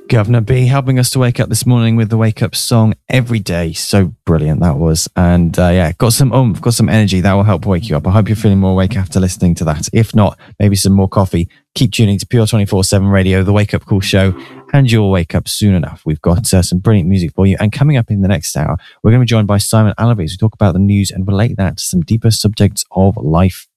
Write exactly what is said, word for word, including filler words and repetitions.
Governor B helping us to wake up this morning with the wake up song every day. So brilliant that was. And uh, yeah, got some oomph, got some energy that will help wake you up. I hope you're feeling more awake after listening to that. If not, maybe some more coffee. Keep tuning to Pure twenty-four seven Radio, the Wake Up Call show, and you'll wake up soon enough. We've got uh, some brilliant music for you. And coming up in the next hour, we're going to be joined by Simon Alavis. We talk about the news and relate that to some deeper subjects of life.